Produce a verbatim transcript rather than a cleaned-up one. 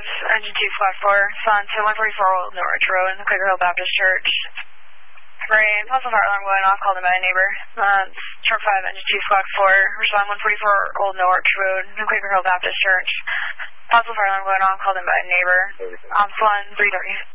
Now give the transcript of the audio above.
engine two, squad four, Sun to one forty-four Old Norwich Road, Quaker Hill Baptist Church. Rain, possible fire alarm going off, called in by a neighbor. Uh, Sharp five, engine two, squad four, respond one forty-four Old Norwich Road, Quaker Hill Baptist Church. Possible fire alarm going off, called in by a neighbor. Ops one, three thirty.